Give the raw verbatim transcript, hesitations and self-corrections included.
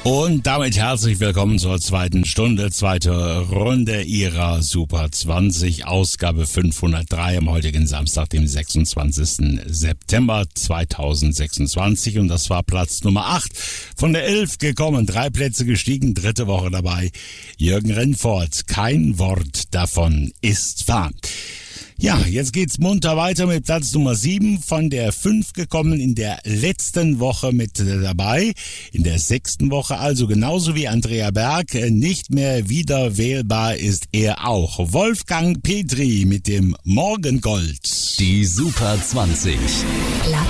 Und damit herzlich willkommen zur zweiten Stunde, zweite Runde Ihrer Super zwanzig, Ausgabe fünfhundertdrei am heutigen Samstag, dem sechsundzwanzigsten September zweitausendsechsundzwanzig. Und das war Platz Nummer acht von der elf gekommen, drei Plätze gestiegen, dritte Woche dabei. Jürgen Rennfort, kein Wort davon ist wahr. Ja, jetzt geht's munter weiter mit Platz Nummer sieben, von der fünf gekommen, in der letzten Woche mit dabei, in der sechsten Woche, also genauso wie Andrea Berg, nicht mehr wieder wählbar ist er auch. Wolfgang Petri mit dem Morgengold. Die Super zwanzig.